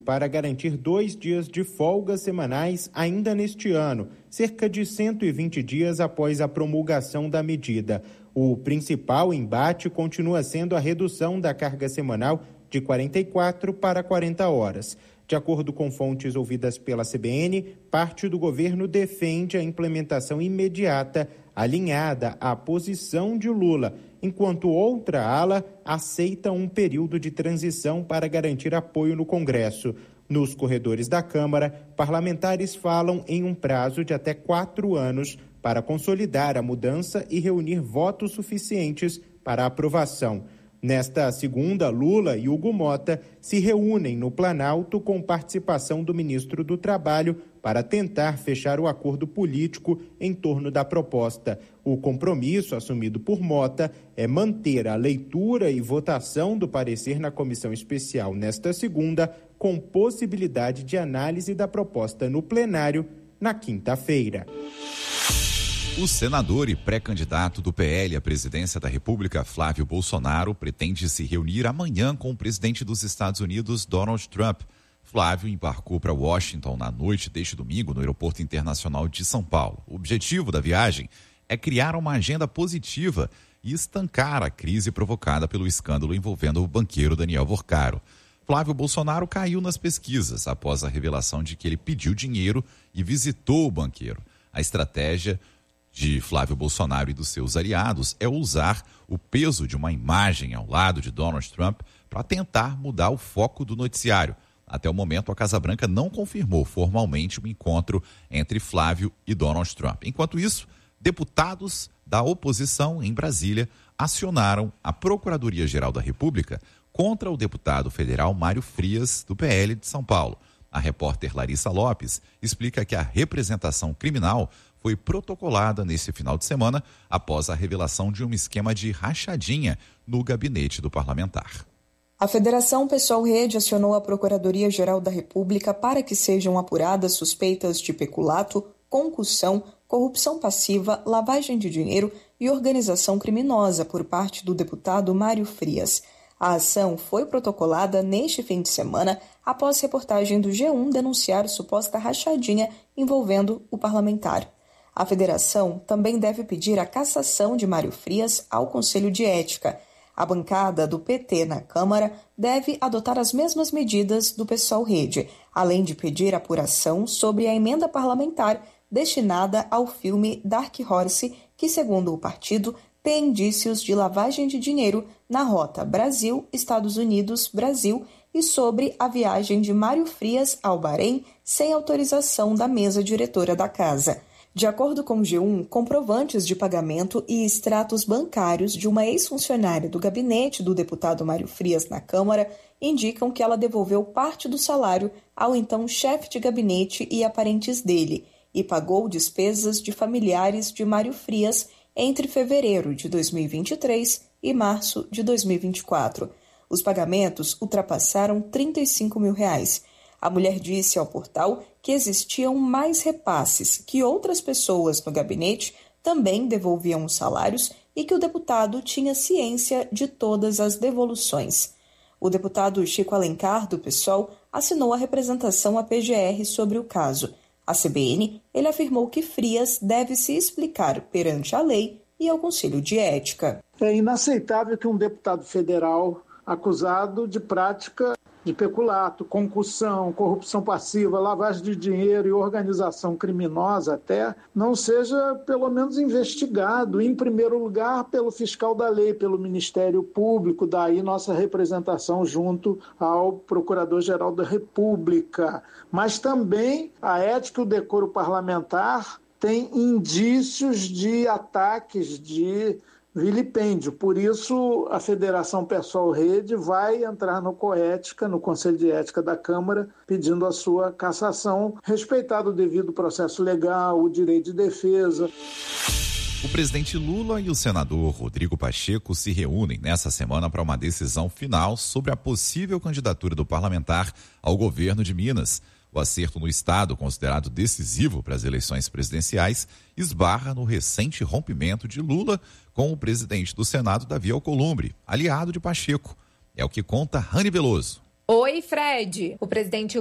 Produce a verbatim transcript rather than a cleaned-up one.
para garantir dois dias de folga semanais ainda neste ano, cerca de cento e vinte dias após a promulgação da medida. O principal embate continua sendo a redução da carga semanal de quarenta e quatro para quarenta horas. De acordo com fontes ouvidas pela C B N, parte do governo defende a implementação imediata, alinhada à posição de Lula, enquanto outra ala aceita um período de transição para garantir apoio no Congresso. Nos corredores da Câmara, parlamentares falam em um prazo de até quatro anos para consolidar a mudança e reunir votos suficientes para a aprovação. Nesta segunda, Lula e Hugo Mota se reúnem no Planalto com participação do ministro do Trabalho para tentar fechar o acordo político em torno da proposta. O compromisso assumido por Mota é manter a leitura e votação do parecer na comissão especial nesta segunda, com possibilidade de análise da proposta no plenário na quinta-feira. O senador e pré-candidato do P L à presidência da República, Flávio Bolsonaro, pretende se reunir amanhã com o presidente dos Estados Unidos, Donald Trump. Flávio embarcou para Washington na noite deste domingo no Aeroporto Internacional de São Paulo. O objetivo da viagem é criar uma agenda positiva e estancar a crise provocada pelo escândalo envolvendo o banqueiro Daniel Vorcaro. Flávio Bolsonaro caiu nas pesquisas após a revelação de que ele pediu dinheiro e visitou o banqueiro. A estratégia de Flávio Bolsonaro e dos seus aliados é usar o peso de uma imagem ao lado de Donald Trump para tentar mudar o foco do noticiário. Até o momento, a Casa Branca não confirmou formalmente o encontro entre Flávio e Donald Trump. Enquanto isso, deputados da oposição em Brasília acionaram a Procuradoria-Geral da República contra o deputado federal Mário Frias, do P L de São Paulo. A repórter Larissa Lopes explica que a representação criminal foi protocolada nesse final de semana após a revelação de um esquema de rachadinha no gabinete do parlamentar. A Federação Pessoal Rede acionou a Procuradoria-Geral da República para que sejam apuradas suspeitas de peculato, concussão, corrupção passiva, lavagem de dinheiro e organização criminosa por parte do deputado Mário Frias. A ação foi protocolada neste fim de semana após reportagem do G um denunciar suposta rachadinha envolvendo o parlamentar. A federação também deve pedir a cassação de Mário Frias ao Conselho de Ética. A bancada do P T na Câmara deve adotar as mesmas medidas do Pessoal Rede, além de pedir apuração sobre a emenda parlamentar destinada ao filme Dark Horse, que, segundo o partido, tem indícios de lavagem de dinheiro na rota Brasil-Estados Unidos-Brasil e sobre a viagem de Mário Frias ao Bahrein sem autorização da mesa diretora da casa. De acordo com o G um, comprovantes de pagamento e extratos bancários de uma ex-funcionária do gabinete do deputado Mário Frias na Câmara indicam que ela devolveu parte do salário ao então chefe de gabinete e a parentes dele e pagou despesas de familiares de Mário Frias entre fevereiro de dois mil e vinte e três e março de dois mil e vinte e quatro. Os pagamentos ultrapassaram trinta e cinco mil reais. A mulher disse ao portal que existiam mais repasses, que outras pessoas no gabinete também devolviam os salários e que o deputado tinha ciência de todas as devoluções. O deputado Chico Alencar, do PSOL, assinou a representação à P G R sobre o caso. À C B N, ele afirmou que Frias deve se explicar perante a lei e ao Conselho de Ética. É inaceitável que um deputado federal acusado de prática de peculato, concussão, corrupção passiva, lavagem de dinheiro e organização criminosa até, não seja pelo menos investigado, em primeiro lugar pelo fiscal da lei, pelo Ministério Público, daí nossa representação junto ao Procurador-Geral da República. Mas também a ética e o decoro parlamentar têm indícios de ataques, de vilipêndio. Por isso, a Federação Pessoal Rede vai entrar no COÉtica, no Conselho de Ética da Câmara, pedindo a sua cassação, respeitado o devido processo legal, o direito de defesa. O presidente Lula e o senador Rodrigo Pacheco se reúnem nessa semana para uma decisão final sobre a possível candidatura do parlamentar ao governo de Minas. O acerto no estado, considerado decisivo para as eleições presidenciais, esbarra no recente rompimento de Lula com o presidente do Senado, Davi Alcolumbre, aliado de Pacheco. É o que conta Rani Veloso. Oi, Fred. O presidente